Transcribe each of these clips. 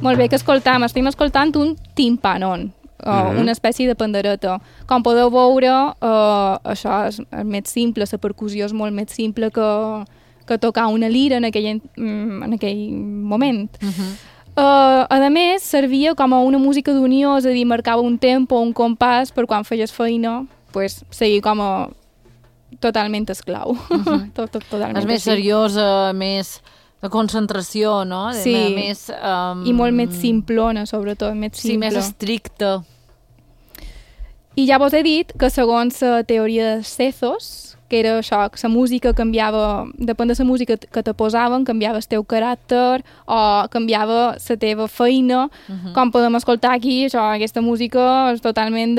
Molt bé, que escoltam? Estem escoltant un timpanon, una espècie de pandereta. Com podeu veure, això és més simple, la percussió és molt més simple que tocar una lira en aquell moment. A més, servia com a una música d'unió, és a dir, marcava un tempo, un compàs, per quan feies feina, pues, seguir com a totalment esclau. Totalment és més seriosa, més de concentració, no? Sí, més, i molt més simplona, sobretot, més simple. Sí, més estricta. I ja vos he dit que segons la teoria de Sethos, que era això, que la música canviava, depèn de la música que te posaven, canviava el teu caràcter o canviava la teva feina. Com podem escoltar aquí, aquesta música és totalment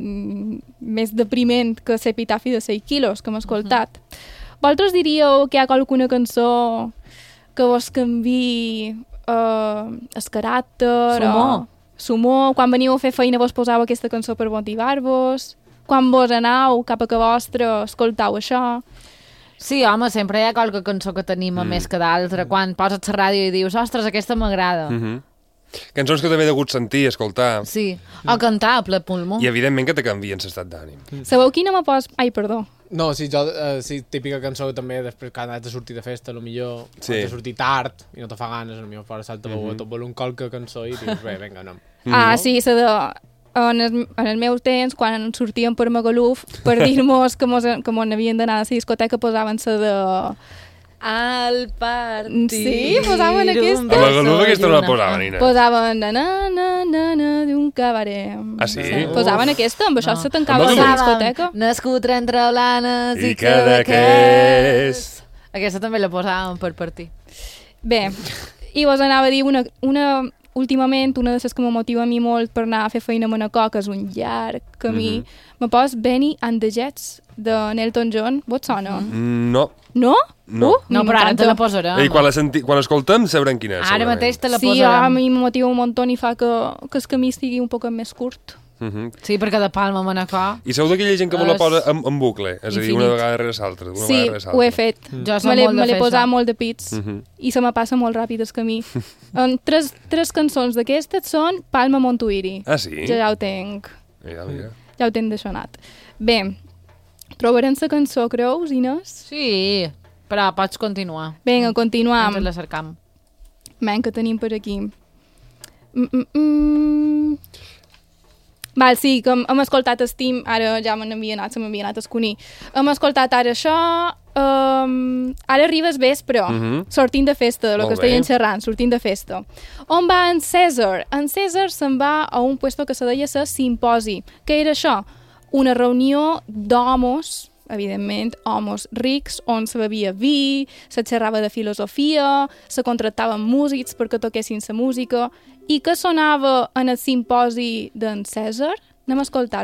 més depriment que l'epitafi de 6 quilos que hem escoltat. Vosaltres diríeu que hi ha alguna cançó que vos canvi el caràcter? Sumó, quan veniu a fer feina vos poseu aquesta cançó per motivar-vos? Quan vos aneu cap a casa vostra, escoltau això? Sí, home, sempre hi ha qualque cançó que t'anima més que d'altra. Quan poses la ràdio i dius, ostres, aquesta m'agrada. Cançons que també he degut sentir, escoltar. Sí, o cantar a ple pulmó. I evidentment que te canvien l'estat d'ànim. Sabeu quina me pos... Ai, perdó. No, sí, jo, típica cançó també, després que has de sortir de festa, potser has de sortir tard i no te fa ganes, potser fora salta a tot volum qualque cançó i dius, bé, vinga, anem. Sí, en el meu temps, quan sortíem per Magaluf, per dir-nos que mos havien d'anar a la discoteca, posaven la de... Al partir... Sí, posaven aquesta. A Magaluf aquesta no la posaven, Nina. Posaven na d'un cabaret. Ah, sí? Posaven aquesta, amb això se tancava la discoteca. Nascut entre blanes i cadaqués. Aquesta també la posàvem per partir. Bé, i vos anava a dir últimament, una de les que me motiva a mi molt per anar a fer feina a Manacor, que és un llarg camí, me pos Benny and the Jets, de Elton John. Vos sona? No. No? No. No, però ara te la posarem. I quan escoltem sabrem quina és. Ara mateix te la posarem. posarem. Sí, a mi me motiva un munt i fa que el camí estigui un poc més curt. Sí, perquè de Palma a Manacor... I sou d'aquella gent que me la posa en bucle? És a dir, una vegada rere l'altra. Sí, ho he fet. Me l'he posat molt de pits i se me passa molt ràpid el camí. Tres cançons d'aquestes són Palma Montuïri. Ah, sí? Ja ho tenc. Mira. Ja ho tenc deixonat. Bé, trobarem la cançó, creus, Inés? Sí, però pots continuar. Vinga, continuam. Ens la cercam. Men, que tenim per aquí. Val, sí, que hem escoltat Steam, ara ja se m'havia anat a esconir. Hem escoltat ara això, ara arriba el vespre, sortint de festa, del que estaven xerrant, sortint de festa. On va en César? En César se'n va a un puesto que se deia ser simposi. Què era això? Una reunió d'homos, evidentment, homes rics, on se bevia vi, se xerrava de filosofia, se contractaven músics perquè toquessin la música. I què sonava en el simposi d'en César? Anem a escoltar-ho.